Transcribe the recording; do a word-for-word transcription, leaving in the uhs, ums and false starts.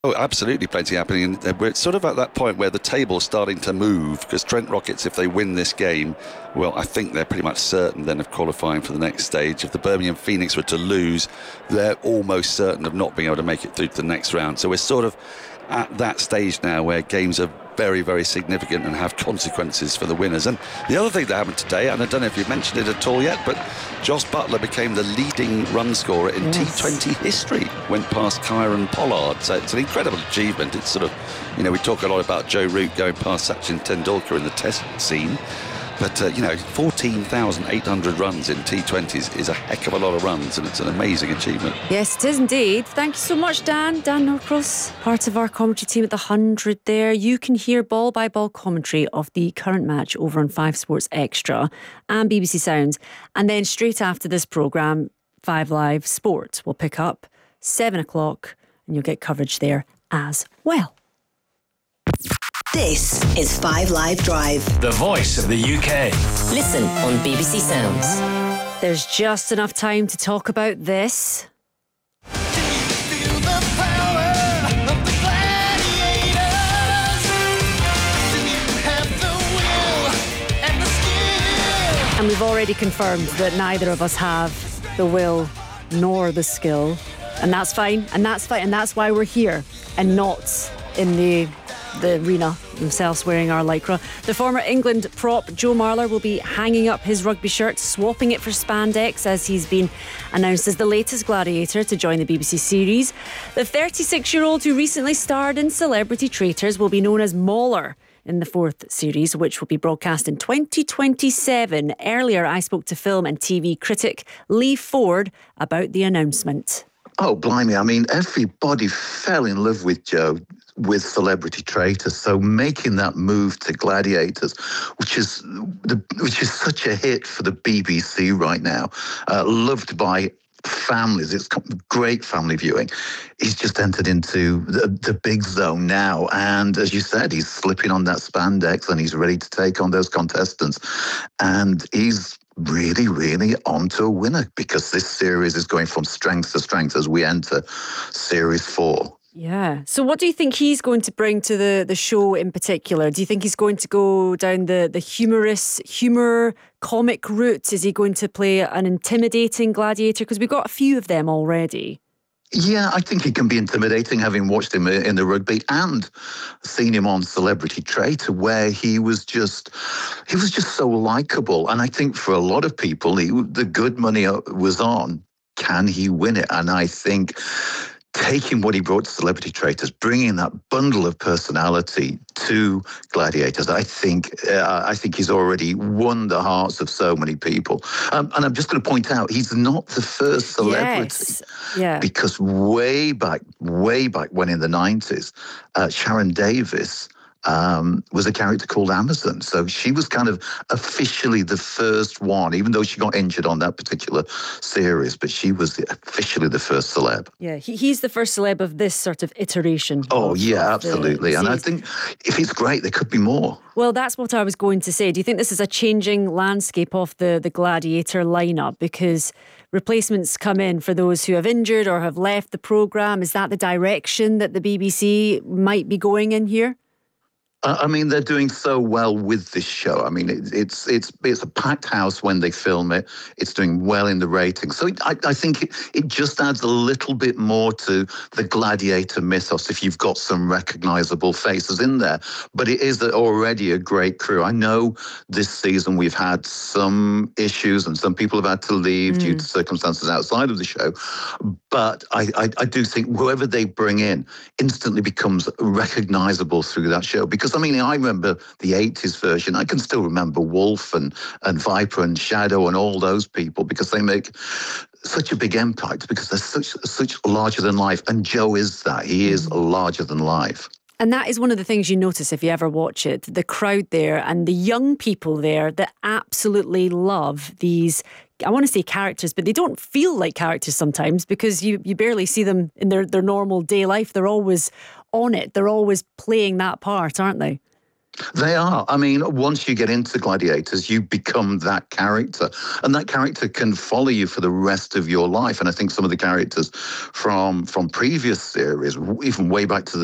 Oh, absolutely plenty happening. And we're sort of at that point where the table's starting to move, because Trent Rockets, if they win this game, well, I think they're pretty much certain then of qualifying for the next stage. If the Birmingham Phoenix were to lose, they're almost certain of not being able to make it through to the next round. So we're sort of at that stage now where games are very, very significant and have consequences for the winners. And the other thing that happened today, and I don't know if you've mentioned it at all yet, but Josh Butler became the leading run scorer in yes. T twenty history, went past Kieron Pollard. So it's an incredible achievement. It's sort of, you know, we talk a lot about Joe Root going past Sachin Tendulkar in the test scene. But, uh, you know, fourteen thousand eight hundred runs in T twenties is a heck of a lot of runs, and it's an amazing achievement. Yes, it is indeed. Thank you so much, Dan. Dan Norcross, part of our commentary team at the one hundred there. You can hear ball-by-ball commentary of the current match over on five Sports Extra and B B C Sounds. And then straight after this programme, five Live Sports will pick up seven o'clock, and you'll get coverage there as well. This is five Live Drive, the voice of the U K. Listen on B B C Sounds. There's just enough time to talk about this. And we've already confirmed that neither of us have the will nor the skill. And that's fine, and that's fine, and that's why we're here and not in the the arena themselves wearing our lycra. The former England prop Joe Marler will be hanging up his rugby shirt, swapping it for spandex, as he's been announced as the latest gladiator to join the B B C series. The thirty-six-year-old who recently starred in Celebrity Traitors will be known as Mauler in the fourth series, which will be broadcast in twenty twenty-seven. Earlier, I spoke to film and T V critic Lee Ford about the announcement. Oh, blimey. I mean, everybody fell in love with Joe with Celebrity Traitors. So making that move to Gladiators, which is the, which is such a hit for the B B C right now, uh, loved by families. It's great family viewing. He's just entered into the, the big zone now. And as you said, he's slipping on that spandex and he's ready to take on those contestants. And he's really, really on to a winner, because this series is going from strength to strength as we enter series four. Yeah. So what do you think he's going to bring to the, the show in particular? Do you think he's going to go down the, the humorous, humour, comic route? Is he going to play an intimidating gladiator? Because we've got a few of them already. Yeah, I think he can be intimidating, having watched him in the rugby and seen him on Celebrity Traitor, where he was just, he was just so likeable. And I think for a lot of people, he, the good money was on, can he win it? And I think taking what he brought to Celebrity Traitors, bringing that bundle of personality to Gladiators, I think uh, I think he's already won the hearts of so many people. Um, and I'm just going to point out, he's not the first celebrity. Yes. Yeah. Because way back, way back when in the nineties, uh, Sharon Davis Um, was a character called Amazon. So she was kind of officially the first one, even though she got injured on that particular series, but she was the, officially the first celeb. Yeah, he, he's the first celeb of this sort of iteration. Oh, of, yeah, of absolutely. And I think if it's great, there could be more. Well, that's what I was going to say. Do you think this is a changing landscape of the, the Gladiator lineup? Because replacements come in for those who have injured or have left the programme. Is that the direction that the B B C might be going in here? I mean, they're doing so well with this show. I mean, it, it's it's it's a packed house when they film it. It's doing well in the ratings. So it, I, I think it, it just adds a little bit more to the Gladiator mythos if you've got some recognisable faces in there. But it is already a great crew. I know this season we've had some issues and some people have had to leave mm. due to circumstances outside of the show. But I, I, I do think whoever they bring in instantly becomes recognisable through that show. Because I mean, I remember the eighties version. I can still remember Wolf and, and Viper and Shadow and all those people, because they make such a big impact, because they're such such larger than life. And Joe is that. He is larger than life. And that is one of the things you notice if you ever watch it, the crowd there and the young people there that absolutely love these, I want to say characters, but they don't feel like characters sometimes, because you, you barely see them in their, their normal day life. They're always on it. They're always playing that part, aren't they? They are. I mean, once you get into Gladiators, you become that character. And that character can follow you for the rest of your life. And I think some of the characters from from previous series, even way back to the